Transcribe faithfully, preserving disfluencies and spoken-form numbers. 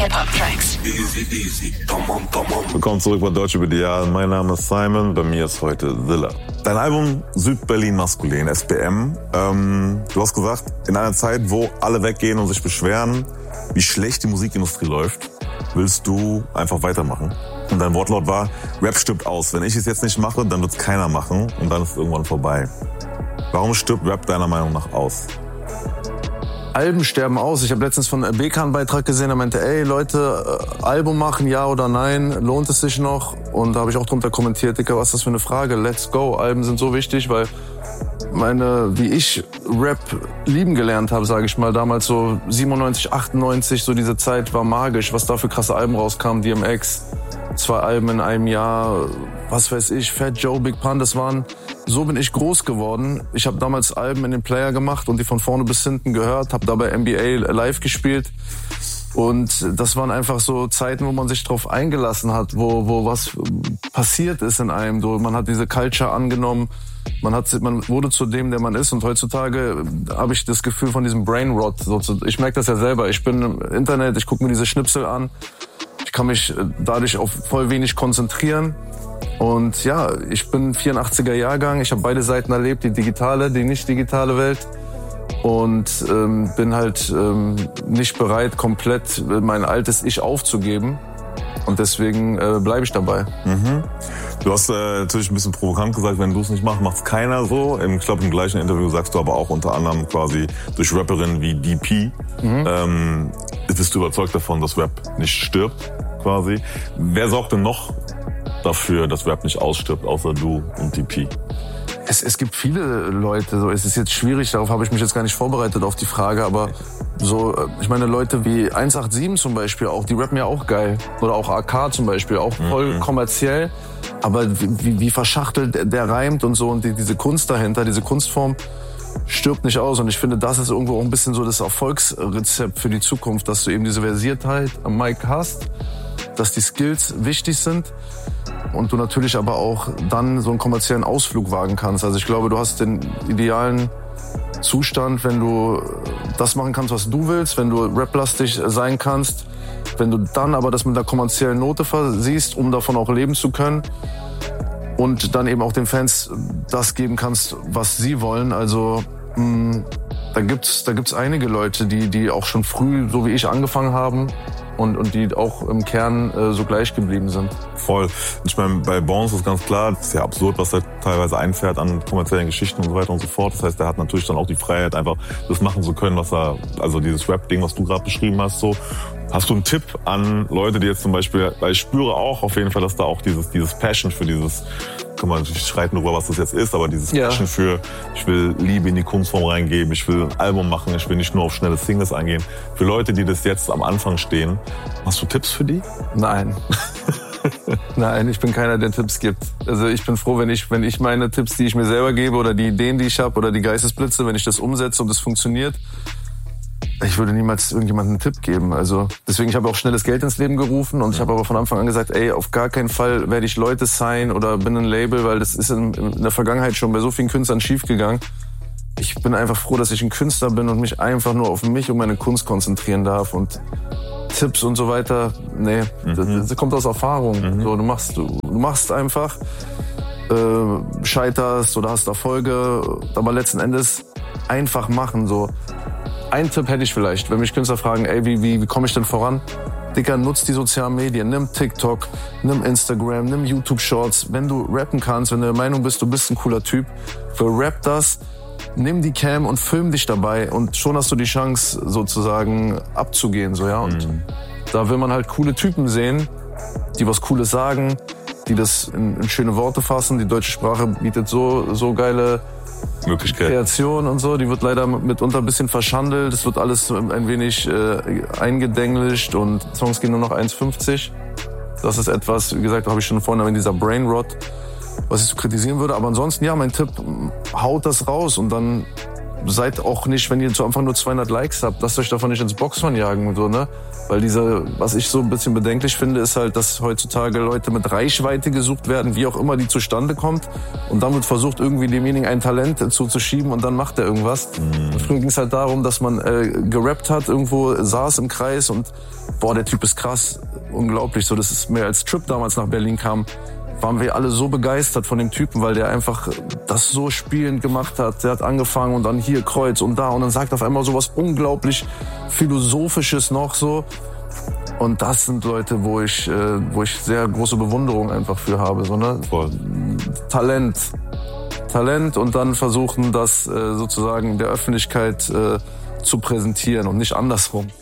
Hip-Hop-Tracks. Easy, easy. Come on, come on. Willkommen zurück bei Deutsche B D A. Mein Name ist Simon, bei mir ist heute Zilla. Dein Album Südberlin Maskulin, S B M. Ähm, du hast gesagt, in einer Zeit, wo alle weggehen und sich beschweren, wie schlecht die Musikindustrie läuft, willst du einfach weitermachen. Und dein Wortlaut war, Rap stirbt aus. Wenn ich es jetzt nicht mache, dann wird es keiner machen und dann ist es irgendwann vorbei. Warum stirbt Rap deiner Meinung nach aus? Alben sterben aus. Ich habe letztens von B K einen Beitrag gesehen, der meinte, ey Leute, Album machen, ja oder nein, lohnt es sich noch? Und da habe ich auch drunter kommentiert, Dicker, was ist das für eine Frage? Let's go. Alben sind so wichtig, weil meine, wie ich Rap lieben gelernt habe, sage ich mal, damals so siebenundneunzig, achtundneunzig, so diese Zeit war magisch, was da für krasse Alben rauskamen, D M X, zwei Alben in einem Jahr, was weiß ich, Fat Joe, Big Pun, das waren, so bin ich groß geworden. Ich habe damals Alben in den Player gemacht und die von vorne bis hinten gehört, habe dabei N B A live gespielt und das waren einfach so Zeiten, wo man sich drauf eingelassen hat, wo wo was passiert ist in einem, so man hat diese Culture angenommen, man hat man wurde zu dem, der man ist und heutzutage habe ich das Gefühl von diesem Brain Rot, so zu, ich merke das ja selber, ich bin im Internet, ich gucke mir diese Schnipsel an. Ich kann mich dadurch auf voll wenig konzentrieren. Und ja, ich bin vierundachtziger Jahrgang. Ich habe beide Seiten erlebt, die digitale, die nicht digitale Welt. Und ähm, bin halt ähm, nicht bereit, komplett mein altes Ich aufzugeben. Und deswegen äh, bleibe ich dabei. Mhm. Du hast äh, natürlich ein bisschen provokant gesagt, wenn du es nicht machst, macht's keiner so. Ich glaube, im gleichen Interview sagst du aber auch unter anderem quasi durch Rapperinnen wie D P. Mhm. Ähm, bist du überzeugt davon, dass Rap nicht stirbt, quasi. Wer sorgt denn noch dafür, dass Rap nicht ausstirbt, außer du und D P? Es, es gibt viele Leute, so, es ist jetzt schwierig, darauf habe ich mich jetzt gar nicht vorbereitet auf die Frage, aber so, ich meine Leute wie eins acht sieben zum Beispiel auch, die rappen ja auch geil. Oder auch A K zum Beispiel, auch voll mhm. kommerziell. Aber wie, wie verschachtelt der, der reimt und so und die, diese Kunst dahinter, diese Kunstform stirbt nicht aus. Und ich finde, das ist irgendwo auch ein bisschen so das Erfolgsrezept für die Zukunft, dass du eben diese Versiertheit am Mic hast, dass die Skills wichtig sind und du natürlich aber auch dann so einen kommerziellen Ausflug wagen kannst. Also ich glaube, du hast den idealen Zustand, wenn du das machen kannst, was du willst, wenn du raplastig sein kannst, wenn du dann aber das mit einer kommerziellen Note versiehst, um davon auch leben zu können und dann eben auch den Fans das geben kannst, was sie wollen. Also mh, da gibt's da gibt's einige Leute, die die auch schon früh, so wie ich, angefangen haben und und die auch im Kern äh, so gleich geblieben sind. Voll. Ich meine, bei Bones ist ganz klar, das ist ja absurd, was er teilweise einfährt an kommerziellen Geschichten und so weiter und so fort. Das heißt, er hat natürlich dann auch die Freiheit, einfach das machen zu können, was er, also dieses Rap-Ding, was du gerade beschrieben hast, so. Hast du einen Tipp an Leute, die jetzt zum Beispiel, weil ich spüre auch auf jeden Fall, dass da auch dieses, dieses Passion für dieses, guck mal, ich streite darüber, was das jetzt ist, aber dieses ja. Passion für, ich will Liebe in die Kunstform reingeben, ich will ein Album machen, ich will nicht nur auf schnelle Singles eingehen. Für Leute, die das jetzt am Anfang stehen, hast du Tipps für die? Nein. Nein, ich bin keiner, der Tipps gibt. Also ich bin froh, wenn ich, wenn ich meine Tipps, die ich mir selber gebe oder die Ideen, die ich habe oder die Geistesblitze, wenn ich das umsetze und das funktioniert. Ich würde niemals irgendjemandem einen Tipp geben. Also deswegen, ich habe auch schnelles Geld ins Leben gerufen und ich habe aber von Anfang an gesagt, ey, auf gar keinen Fall werde ich Leute signen oder bin ein Label, weil das ist in, in der Vergangenheit schon bei so vielen Künstlern schiefgegangen. Ich bin einfach froh, dass ich ein Künstler bin und mich einfach nur auf mich und meine Kunst konzentrieren darf und Tipps und so weiter, nee, mhm. das, das kommt aus Erfahrung. Mhm. So, du machst, du, du machst einfach, äh, scheiterst oder hast Erfolge, aber letzten Endes einfach machen, so. Ein Tipp hätte ich vielleicht, wenn mich Künstler fragen, ey, wie, wie, wie komme ich denn voran? Dicker, nutz die sozialen Medien, nimm TikTok, nimm Instagram, nimm YouTube-Shorts. Wenn du rappen kannst, wenn du der Meinung bist, du bist ein cooler Typ, rap das, nimm die Cam und film dich dabei und schon hast du die Chance, sozusagen abzugehen, so, ja. Und mhm. da will man halt coole Typen sehen, die was Cooles sagen, die das in, in schöne Worte fassen. Die deutsche Sprache bietet so, so geile Möglichkeit. Kreation und so, die wird leider mitunter ein bisschen verschandelt. Es wird alles ein wenig äh, eingedenglischt und Songs gehen nur noch eins fünfzig. Das ist etwas, wie gesagt, habe ich schon vorhin in dieser Brain Rot, was ich so kritisieren würde. Aber ansonsten, ja, mein Tipp, haut das raus und dann seid auch nicht, wenn ihr zu Anfang nur zweihundert Likes habt, lasst euch davon nicht ins Boxhorn jagen und so, ne? Weil diese, was ich so ein bisschen bedenklich finde, ist halt, dass heutzutage Leute mit Reichweite gesucht werden, wie auch immer die zustande kommt. Und dann wird versucht, irgendwie demjenigen ein Talent zuzuschieben und dann macht er irgendwas. Mhm. Früher ging es halt darum, dass man äh, gerappt hat, irgendwo saß im Kreis und boah, der Typ ist krass, unglaublich. So, das ist mir als Trip damals nach Berlin kam, waren wir alle so begeistert von dem Typen, weil der einfach das so spielend gemacht hat. Der hat angefangen und dann hier Kreuz und da und dann sagt auf einmal sowas unglaublich Philosophisches noch so. Und das sind Leute, wo ich, äh, wo ich sehr große Bewunderung einfach für habe. So, ne? Voll. Talent. Talent und dann versuchen, das äh, sozusagen der Öffentlichkeit äh, zu präsentieren und nicht andersrum.